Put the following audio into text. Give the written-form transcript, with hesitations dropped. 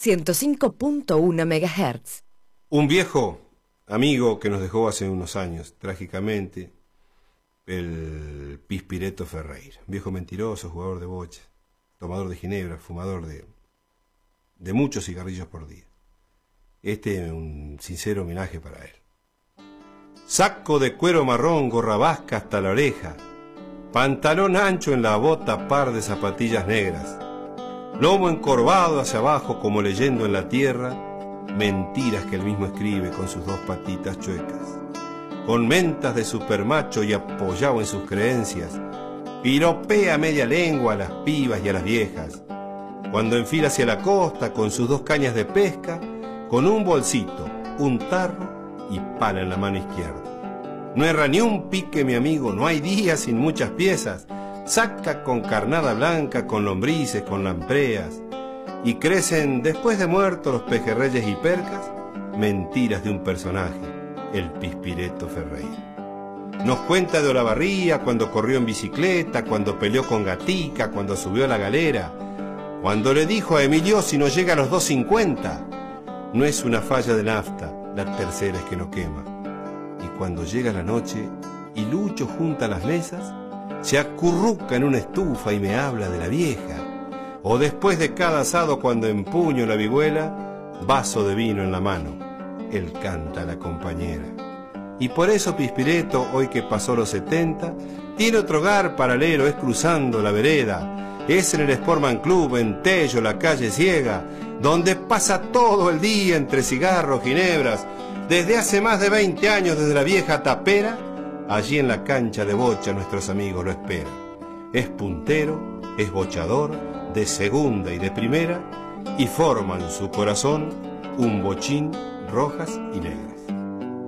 105.1 MHz. Un viejo amigo que nos dejó hace unos años, trágicamente, el Pispireto Ferreira. Viejo mentiroso, jugador de bocha, tomador de ginebra, fumador de muchos cigarrillos por día. Un sincero homenaje para él. Saco de cuero marrón, gorra vasca hasta la oreja, pantalón ancho en la bota, par de zapatillas negras, lomo encorvado hacia abajo como leyendo en la tierra mentiras que él mismo escribe con sus dos patitas chuecas, con mentas de supermacho y apoyado en sus creencias, piropea media lengua a las pibas y a las viejas, cuando enfila hacia la costa con sus dos cañas de pesca, con un bolsito, un tarro y pala en la mano izquierda. No erra ni un pique, mi amigo, no hay día sin muchas piezas, saca con carnada blanca, con lombrices, con lampreas, y crecen después de muertos los pejerreyes y percas, mentiras de un personaje, el Pispireto Ferreira. Nos cuenta de Olavarría cuando corrió en bicicleta, cuando peleó con Gatica, cuando subió a la galera, cuando le dijo a Emilio si no llega a los 2.50. No es una falla de nafta, la tercera es que no quema. Y cuando llega la noche y Lucho junta las mesas, se acurruca en una estufa y me habla de la vieja. O después de cada asado cuando empuño la vihuela, vaso de vino en la mano, él canta a la compañera. Y por eso Pispireto, hoy que pasó los 70, tiene otro hogar paralelo, es cruzando la vereda, es en el Sportman Club, en Tello, la calle Ciega, donde pasa todo el día entre cigarros, ginebras, desde hace más de 20 años, desde la vieja tapera, allí en la cancha de bocha nuestros amigos lo esperan. Es puntero, es bochador, de segunda y de primera, y forman su corazón un bochín rojas y negras.